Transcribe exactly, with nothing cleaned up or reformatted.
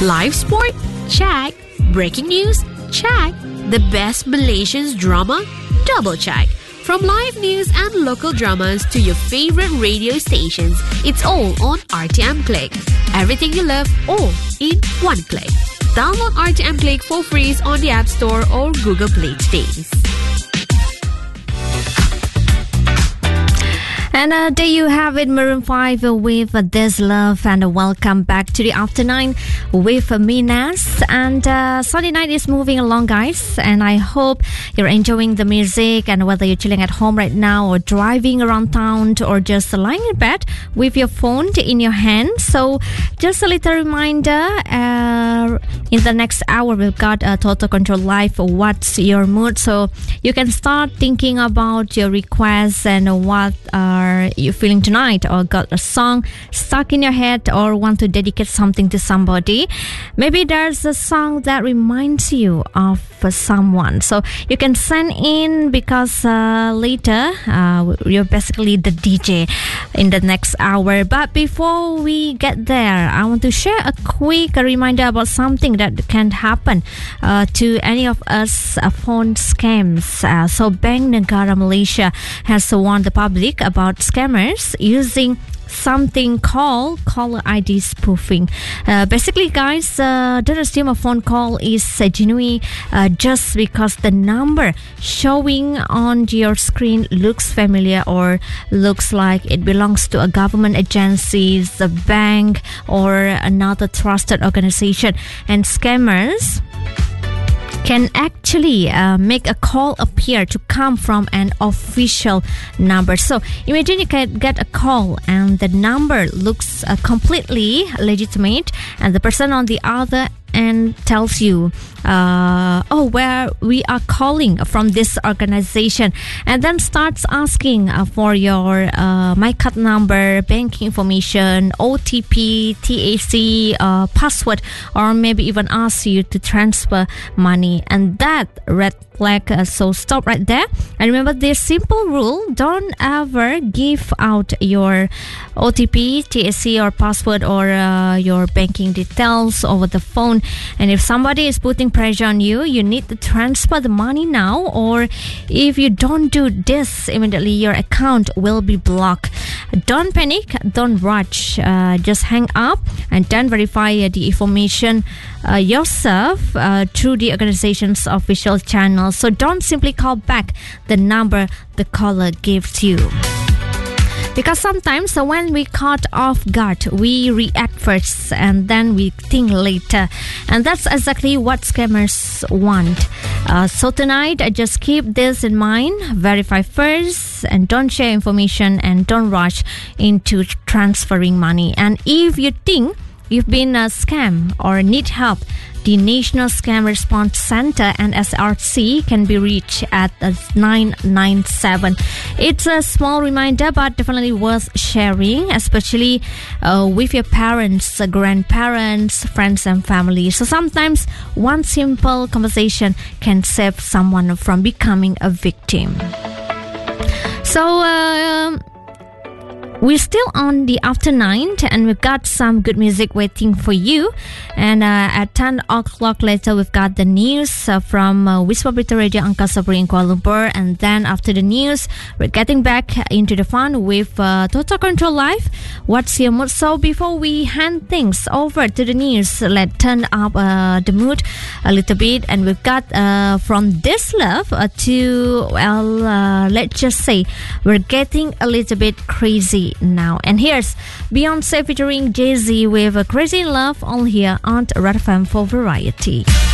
Live sport? Check. Breaking news? Check. The best Malaysian drama? Double check. From live news and local dramas to your favorite radio stations, it's all on R T M Click. Everything you love, all in one click. Download R T M Click for free on the App Store or Google Play today. And uh, there you have it, Maroon five with uh, This Love, and uh, welcome back to the After Nine with uh, me, Nas. And uh, Sunday night is moving along, guys, and I hope you're enjoying the music, and whether you're chilling at home right now or driving around town or just lying in bed with your phone in your hand. So just a little reminder, uh, in the next hour we've got uh, Total Control Live, What's Your Mood? So you can start thinking about your requests and what are you feeling tonight, or got a song stuck in your head, or want to dedicate something to somebody. Maybe there's a song that reminds you of uh, someone. So you can send in, because uh, later uh, you're basically the D J in the next hour. But before we get there, I want to share a quick reminder about something that can happen uh, to any of us uh, phone scams. Uh, so Bank Negara Malaysia has warned the public about scammers using something called caller I D spoofing. Uh, basically, guys, uh, don't assume a phone call is uh, genuine uh, just because the number showing on your screen looks familiar or looks like it belongs to a government agency, a bank, or another trusted organization. And scammers can actually uh, make a call appear to come from an official number. So imagine you can get a call and the number looks uh, completely legitimate, and the person on the other end tells you, uh, oh, where we are calling from this organization, and then starts asking uh, for your uh, MyCard number, banking information, O T P, T A C, uh, password, or maybe even ask you to transfer money. And that red flag. Uh, so stop right there, and remember this simple rule: don't ever give out your O T P, T A C, or password, or uh, your banking details over the phone. And if somebody is putting pressure on you, you need to transfer the money now, or if you don't do this immediately, your account will be blocked. Don't panic, don't rush, uh, just hang up and then verify uh, the information uh, yourself uh, through the organization's official channel. So don't simply call back the number the caller gives you. Because sometimes uh, when we caught off guard, we react first and then we think later. And that's exactly what scammers want. Uh, so tonight, uh, just keep this in mind. Verify first, and don't share information, and don't rush into transferring money. And if you think you've been uh, scammed or need help, the National Scam Response Center, N S R C, can be reached at uh, nine nine seven. It's a small reminder, but definitely worth sharing, especially uh, with your parents, uh, grandparents, friends and family. So sometimes one simple conversation can save someone from becoming a victim. So, uh, we're still on the After Nine, and we've got some good music waiting for you. And uh, at ten o'clock later, we've got the news uh, from uh, Wisma Berita Radio Angkasa Puri in Kuala Lumpur. And then after the news, we're getting back into the fun with uh, Total Control Live, What's Your Mood? So before we hand things over to the news, let's turn up uh, the mood a little bit. And we've got uh, from This Love uh, to, well, uh, let's just say we're getting a little bit crazy now. And here's Beyonce featuring Jay-Z with Crazy in Love, all here on Red F M for Variety.